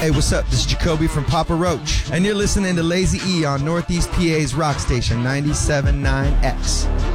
Hey, what's up? This is Jacoby from Papa Roach, and you're listening to Lazy E on Northeast PA's rock station 97.9X.